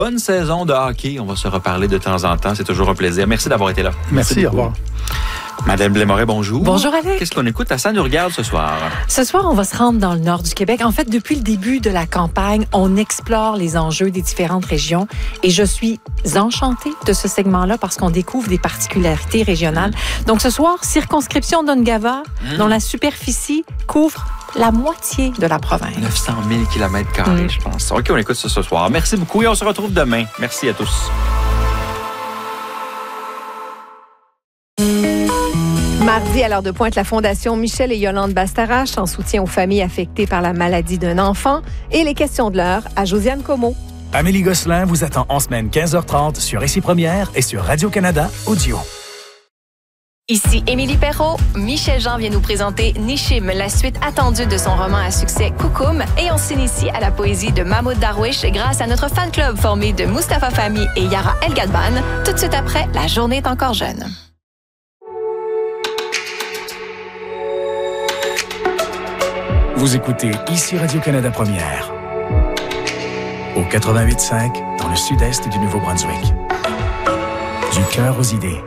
Bonne saison de hockey. On va se reparler de temps en temps. C'est toujours un plaisir. Merci d'avoir été là. Merci, au revoir. Madame Blais-Moret, bonjour. Bonjour, Alex. Qu'est-ce qu'on écoute à Ça nous regarde ce soir? Ce soir, on va se rendre dans le nord du Québec. En fait, depuis le début de la campagne, on explore les enjeux des différentes régions et je suis enchantée de ce segment-là parce qu'on découvre des particularités régionales. Donc ce soir, circonscription d'Ungava, dont la superficie couvre la moitié de la province. 900 000 km², je pense. OK, on écoute ça ce soir. Merci beaucoup et on se retrouve demain. Merci à tous. Mardi, à l'heure de pointe, la Fondation Michel et Yolande Bastarache en soutien aux familles affectées par la maladie d'un enfant et les questions de l'heure à Josiane Comeau. Amélie Gosselin vous attend en semaine 15h30 sur Récit Première et sur Radio-Canada Audio. Ici Émilie Perrault. Michel Jean vient nous présenter Nishim, la suite attendue de son roman à succès Koukoum. Et on s'initie à la poésie de Mahmoud Darwish grâce à notre fan club formé de Mustapha Fahmy et Yara El Gadban. Tout de suite après, La journée est encore jeune. Vous écoutez ici Radio-Canada Première. Au 88.5, dans le sud-est du Nouveau-Brunswick. Du cœur aux idées.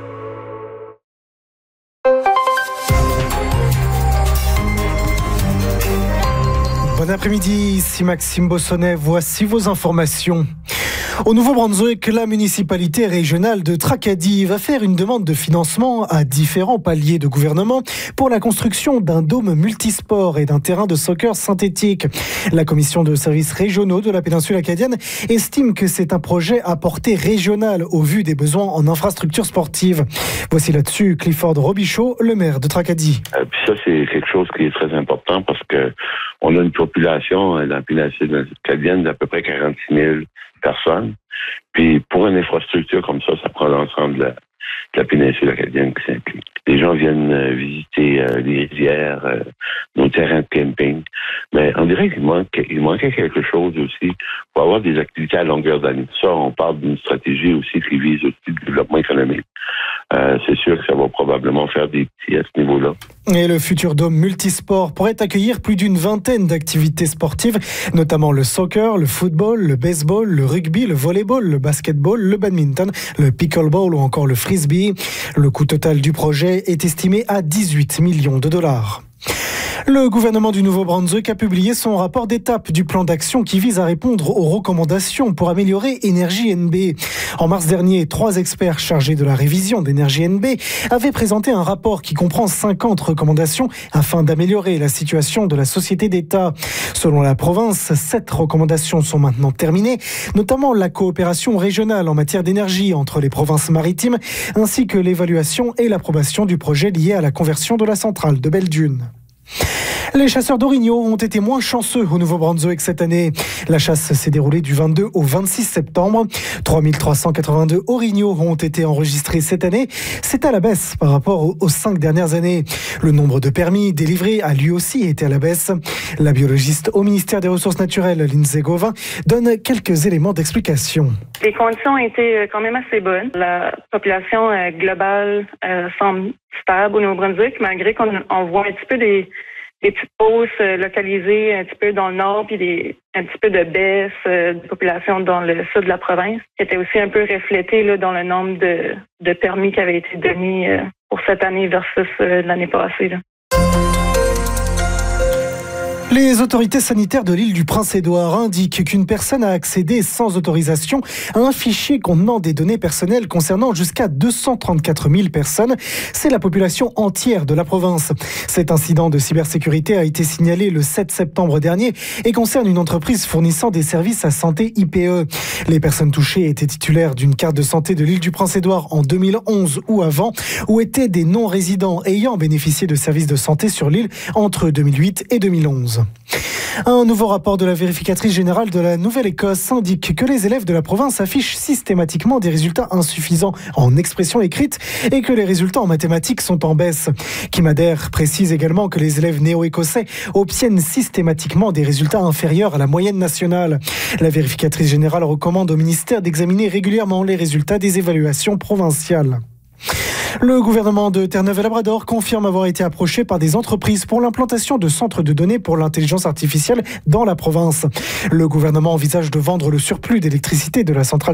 Bon après-midi, ici Maxime Bossonnet. Voici vos informations. Au Nouveau-Brunswick, la municipalité régionale de Tracadie va faire une demande de financement à différents paliers de gouvernement pour la construction d'un dôme multisport et d'un terrain de soccer synthétique. La commission de services régionaux de la péninsule acadienne estime que c'est un projet à portée régionale au vu des besoins en infrastructures sportives. Voici là-dessus Clifford Robichaud, le maire de Tracadie. Puis ça, c'est quelque chose qui est très important parce que on a une population dans la péninsule acadienne d'à peu près 46 000 personnes. Puis pour une infrastructure comme ça prend l'ensemble de la péninsule acadienne qui s'implique. Les gens viennent visiter les rivières, nos terrains de camping. Mais on dirait qu'il manquait quelque chose aussi pour avoir des activités à longueur d'année. Ça, on parle d'une stratégie aussi qui vise aussi le développement économique. C'est sûr que ça va probablement faire des petits à ce niveau-là. Et le futur dôme multisport pourrait accueillir plus d'une vingtaine d'activités sportives, notamment le soccer, le football, le baseball, le rugby, le volleyball, le basketball, le badminton, le pickleball ou encore le frisbee. Le coût total du projet est estimé à 18 millions de dollars. Le gouvernement du Nouveau-Brunswick a publié son rapport d'étape du plan d'action qui vise à répondre aux recommandations pour améliorer Énergie NB. En mars dernier, 3 experts chargés de la révision d'Énergie NB avaient présenté un rapport qui comprend 50 recommandations afin d'améliorer la situation de la société d'État. Selon la province, 7 recommandations sont maintenant terminées, notamment la coopération régionale en matière d'énergie entre les provinces maritimes, ainsi que l'évaluation et l'approbation du projet lié à la conversion de la centrale de Belledune. Les chasseurs d'orignaux ont été moins chanceux au Nouveau-Brunswick cette année. La chasse s'est déroulée du 22 au 26 septembre. 3382 orignaux ont été enregistrés cette année. C'est à la baisse par rapport aux 5 dernières années. Le nombre de permis délivrés a lui aussi été à la baisse. La biologiste au ministère des Ressources naturelles, Lindsay Gauvin, donne quelques éléments d'explication. Les conditions ont été quand même assez bonnes. La population globale semble stable au Nouveau-Brunswick, malgré qu'on voit un petit peu des petites hausses localisées un petit peu dans le nord, puis un petit peu de baisse de population dans le sud de la province, qui était aussi un peu reflété là, dans le nombre de permis qui avaient été donnés pour cette année versus l'année passée. Là. Les autorités sanitaires de l'île du Prince-Édouard indiquent qu'une personne a accédé sans autorisation à un fichier contenant des données personnelles concernant jusqu'à 234 000 personnes. C'est la population entière de la province. Cet incident de cybersécurité a été signalé le 7 septembre dernier et concerne une entreprise fournissant des services à santé IPE. Les personnes touchées étaient titulaires d'une carte de santé de l'île du Prince-Édouard en 2011 ou avant, ou étaient des non-résidents ayant bénéficié de services de santé sur l'île entre 2008 et 2011. Un nouveau rapport de la vérificatrice générale de la Nouvelle-Écosse indique que les élèves de la province affichent systématiquement des résultats insuffisants en expression écrite et que les résultats en mathématiques sont en baisse. Kim Adair précise également que les élèves néo-écossais obtiennent systématiquement des résultats inférieurs à la moyenne nationale. La vérificatrice générale recommande au ministère d'examiner régulièrement les résultats des évaluations provinciales. Le gouvernement de Terre-Neuve-et-Labrador confirme avoir été approché par des entreprises pour l'implantation de centres de données pour l'intelligence artificielle dans la province. Le gouvernement envisage de vendre le surplus d'électricité de la centrale